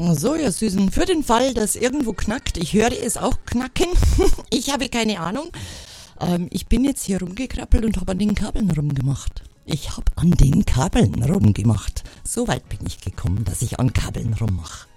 So, ihr Süßen, für den Fall, dass irgendwo knackt, ich höre es auch knacken, ich habe keine Ahnung. Ich bin jetzt hier rumgekrabbelt und habe an den Kabeln rumgemacht. Ich habe an den Kabeln rumgemacht. So weit bin ich gekommen, dass ich an Kabeln rummache.